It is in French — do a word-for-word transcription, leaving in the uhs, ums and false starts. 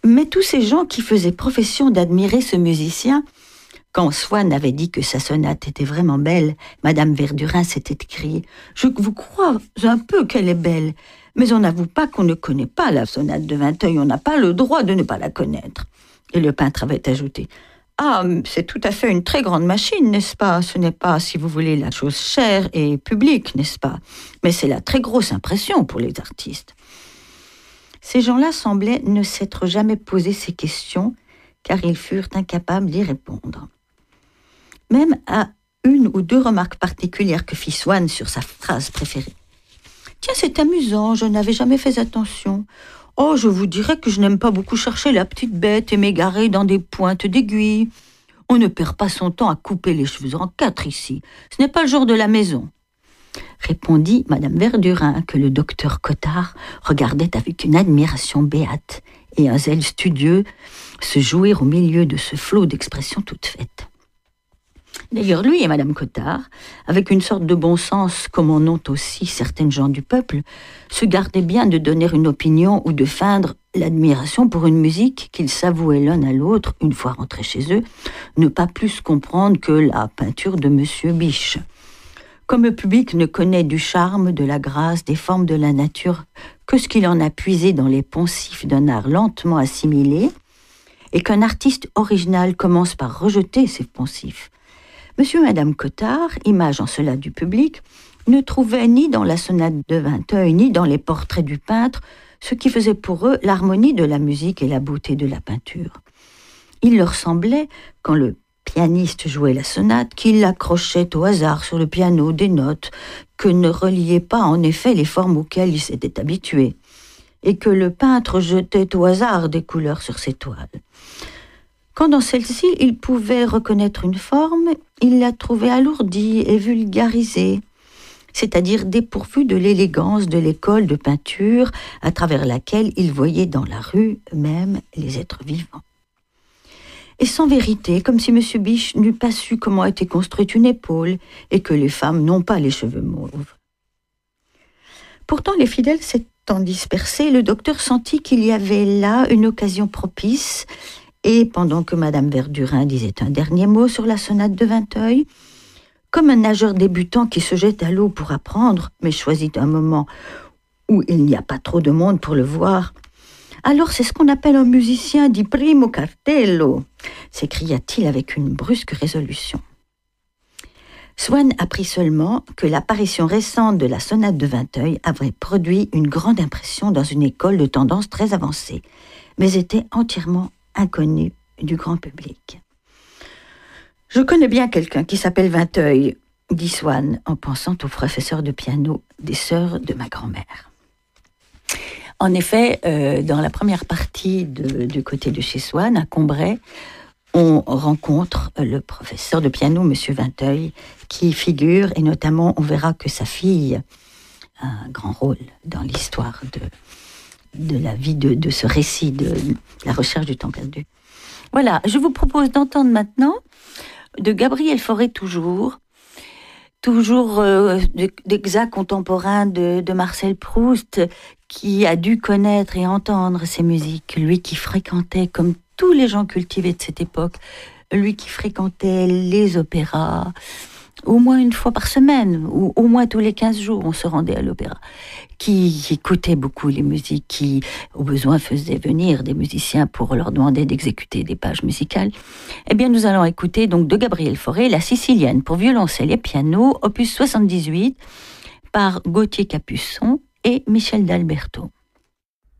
Mais tous ces gens qui faisaient profession d'admirer ce musicien, quand Swann avait dit que sa sonate était vraiment belle, Madame Verdurin s'était écriée « Je vous crois un peu qu'elle est belle, mais on n'avoue pas qu'on ne connaît pas la sonate de Vinteuil, on n'a pas le droit de ne pas la connaître. » Et le peintre avait ajouté « Ah, c'est tout à fait une très grande machine, n'est-ce pas? Ce n'est pas, si vous voulez, la chose chère et publique, n'est-ce pas? Mais c'est la très grosse impression pour les artistes. » Ces gens-là semblaient ne s'être jamais posé ces questions, car ils furent incapables d'y répondre. Même à une ou deux remarques particulières que fit Swann sur sa phrase préférée. « Tiens, c'est amusant, je n'avais jamais fait attention. Oh, je vous dirais que je n'aime pas beaucoup chercher la petite bête et m'égarer dans des pointes d'aiguille. On ne perd pas son temps à couper les cheveux en quatre ici. Ce n'est pas le jour de la maison. » Répondit Madame Verdurin, que le docteur Cottard regardait avec une admiration béate et un zèle studieux se jouer au milieu de ce flot d'expressions toutes faites. D'ailleurs, lui et Madame Cottard, avec une sorte de bon sens, comme en ont aussi certaines gens du peuple, se gardaient bien de donner une opinion ou de feindre l'admiration pour une musique qu'ils s'avouaient l'un à l'autre, une fois rentrés chez eux, ne pas plus comprendre que la peinture de Monsieur Biche. Comme le public ne connaît du charme, de la grâce, des formes de la nature que ce qu'il en a puisé dans les poncifs d'un art lentement assimilé, et qu'un artiste original commence par rejeter ces poncifs, Monsieur et Madame Cottard, image en cela du public, ne trouvaient ni dans la sonate de Vinteuil, ni dans les portraits du peintre, ce qui faisait pour eux l'harmonie de la musique et la beauté de la peinture. Il leur semblait, quand le pianiste jouait la sonate, qu'il accrochait au hasard sur le piano des notes que ne reliaient pas en effet les formes auxquelles il s'était habitué, et que le peintre jetait au hasard des couleurs sur ses toiles. Quand dans celle-ci, il pouvait reconnaître une forme, il la trouvait alourdie et vulgarisée, c'est-à-dire dépourvue de l'élégance de l'école de peinture à travers laquelle il voyait dans la rue même les êtres vivants. Et sans vérité, comme si Monsieur Biche n'eût pas su comment était construite une épaule et que les femmes n'ont pas les cheveux mauves. Pourtant, les fidèles s'étant dispersés, le docteur sentit qu'il y avait là une occasion propice. Et pendant que Madame Verdurin disait un dernier mot sur la sonate de Vinteuil, comme un nageur débutant qui se jette à l'eau pour apprendre, mais choisit un moment où il n'y a pas trop de monde pour le voir, alors c'est ce qu'on appelle un musicien di primo cartello, s'écria-t-il avec une brusque résolution. Swann apprit seulement que l'apparition récente de la sonate de Vinteuil avait produit une grande impression dans une école de tendance très avancée, mais était entièrement inconnu du grand public. « Je connais bien quelqu'un qui s'appelle Vinteuil, » dit Swann en pensant au professeur de piano des sœurs de ma grand-mère. En effet, euh, dans la première partie de, du côté de chez Swann, à Combray, on rencontre le professeur de piano, Monsieur Vinteuil, qui figure, et notamment on verra que sa fille a un grand rôle dans l'histoire de de la vie de, de ce récit de la recherche du temps perdu. Voilà, je vous propose d'entendre maintenant de Gabriel Fauré toujours, toujours euh, d'exact contemporain de, de Marcel Proust, qui a dû connaître et entendre ces musiques, lui qui fréquentait, comme tous les gens cultivés de cette époque, lui qui fréquentait les opéras, au moins une fois par semaine, ou au moins tous les quinze jours, on se rendait à l'opéra, qui écoutait beaucoup les musiques, qui, au besoin, faisait venir des musiciens pour leur demander d'exécuter des pages musicales. Eh bien, nous allons écouter donc de Gabriel Fauré, la Sicilienne pour violoncelle et piano, opus soixante-dix-huit, par Gauthier Capuçon et Michel d'Alberto.